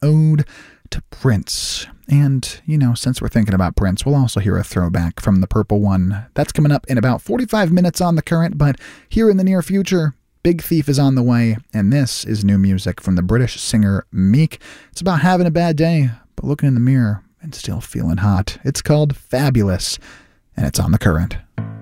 ode to Prince. And, since we're thinking about Prince, we'll also hear a throwback from the Purple One. That's coming up in about 45 minutes on The Current, but here in the near future, Big Thief is on the way, and this is new music from the British singer Meek. It's about having a bad day, but looking in the mirror and still feeling hot. It's called Fabulous, and it's on The Current.